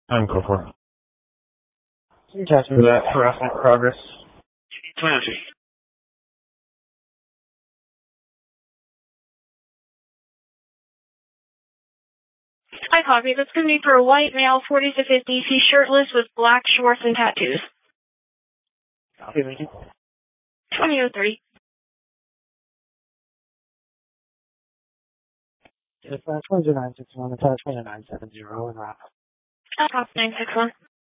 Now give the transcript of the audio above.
I'm go for it. Catch for that harassment progress. 20. Hi, copy. That's going to be for a white male, 40 to 50. He's shirtless with black shorts and tattoos. Copy, thank you. 20:30. It's 2961, attach 2970 and wrap. Copy 961.